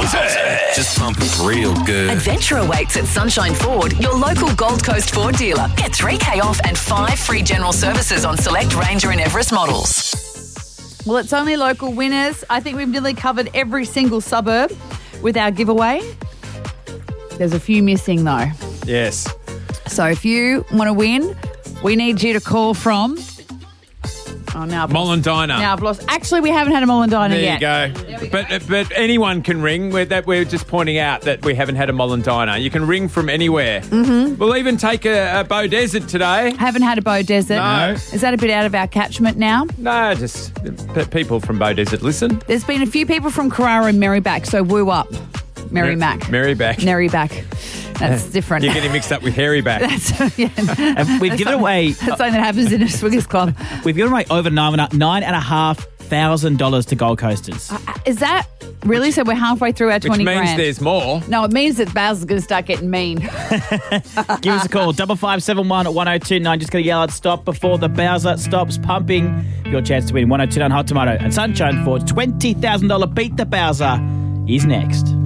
Just pump it real good. Adventure awaits at Sunshine Ford, your local Gold Coast Ford dealer. Get $3,000 off and 5 free general services on select Ranger and Everest models. Well, it's only local winners. I think we've nearly covered every single suburb with our giveaway. There's a few missing though. Yes. So if you want to win, we need you to call from... Oh, now I've lost. Mollendina. Now I've lost. Actually, we haven't had a Mollendina yet. There you go. But anyone can ring. We're just pointing out that we haven't had a Mollendina. You can ring from anywhere. Mm-hmm. We'll even take a Bow Desert today. Haven't had a Bow Desert. No. Is that a bit out of our catchment now? No, just people from Bow Desert listen. There's been a few people from Carrara and Merriback, so woo up. Merrimack. Merriback. That's different. You're getting mixed up with Harryback. And we've given away... That's something that happens in a swingers club. We've given away over $9,500 to Gold Coasters. Is that really? So we're halfway through our 20 Which means grand. there's more. No, it means that Bowser's going to start getting mean. Give us a call, 5571 at 1029. Just going to yell at stop before the Bowser stops pumping. Your chance to win 1029 Hot Tomato and Sunshine Ford's $20,000 Beat the Bowser is next.